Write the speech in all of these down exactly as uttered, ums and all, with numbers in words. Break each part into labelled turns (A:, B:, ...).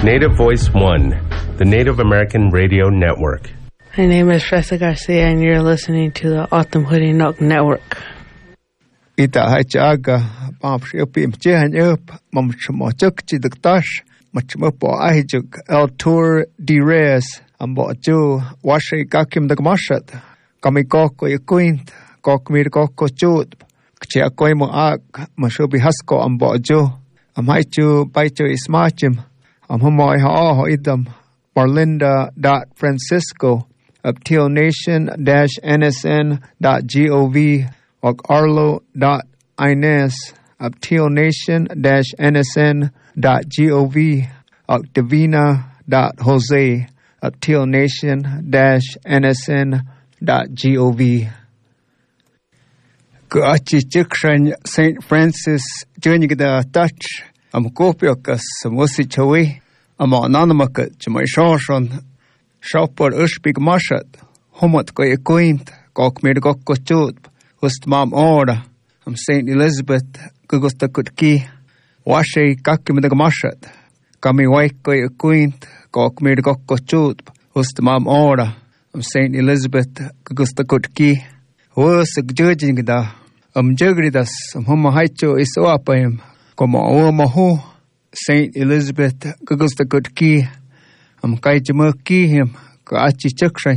A: Native Voice One, the Native American Radio Network.
B: My name is Fresa Garcia, and you're listening to the O'odham Network.
C: Ita hachaga pamshiopi mjehan up mamchmochuk chidaktash machmopo ahijuk El Tour de Reyes ambo ju washi kakim dagmashat kamikoko yakuint kokmir koko chut kchia koimo ak mashobi hasko ambo ju amaichu baichu ismachim amhomoy ha idam Marlinda dot Francisco of teal nation dash n s n dot gov or arlo dot ines of teal nation dash n s n dot gov or divina dot jose of teal nation dash n s n dot gov. Kuachi chikran Saint Francis Juniga touch am kopiokas musi chawi am anonymaka chmai shonshon shopper ushbig mashat homot ko equint kok mir gokko chut ust mam ora am Saint Elizabeth gugusta kutki washe kakim de mashat kami waik ko equint kok mir gokko chut ust mam ora am Saint Elizabeth gugusta kutki was judging da am jagridas am homa haicho iswapayim como o mahu Saint Elizabeth gugusta kutki am kaijmaki him ka achi chakran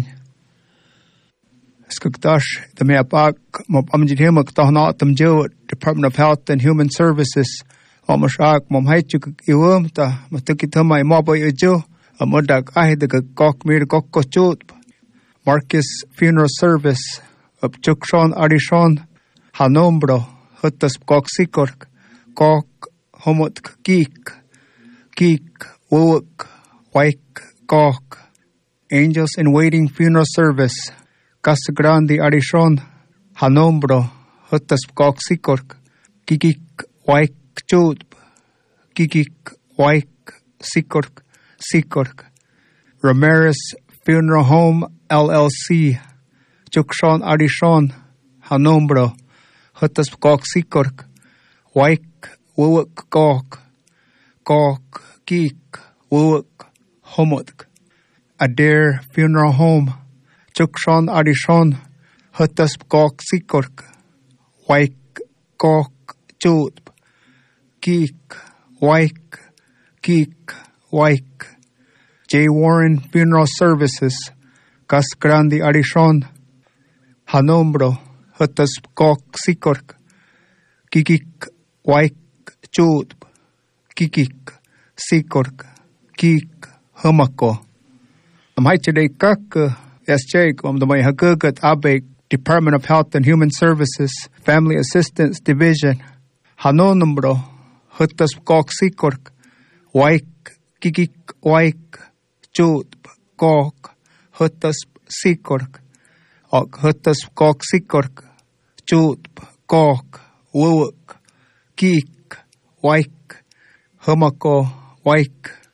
C: skuktash the meapak mob amjidhim ktahna tamjo Department of Health and Human Services omashak mom haichu iwum ta matukitama moboy ujo amodak ahid ka kok mir kokko chut Marcus Funeral Service of Chukshon Arishon Hanombro hutas kok sikork kok homot kik kik wuk waik kok Angels in Waiting Funeral Service Casa Grande Arishon Hanombro hutas kok sikork kikik waik chut kikik waik sikork sikork Ramirez Funeral Home L L C Chukshon Arishon Hanombro hutas kok sikork waik wuk kok kok kik wuk homotk Adair Funeral Home Chukshon Arishon hutas kok sikork waik kok chut kik waik kik waik J. Warren Funeral Services Casa Grande Arishon Hanombro hutas kok sikork kikik waik chut kikik sikork kik humako amaichede kak S J om the hagugat abek Department of Health and Human Services Family Assistance Division Hanombro hutas kok sikork waik kikik waik chut kok hutas sikork ok hutas kok sikork chut kok wuk kik waik humako waik